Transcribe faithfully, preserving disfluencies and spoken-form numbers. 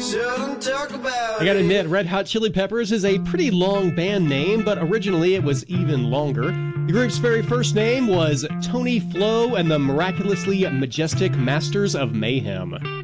Shouldn't talk about I gotta it. admit, Red Hot Chili Peppers is a pretty long band name, but originally it was even longer. The group's very first name was Tony Flo and the Miraculously Majestic Masters of Mayhem.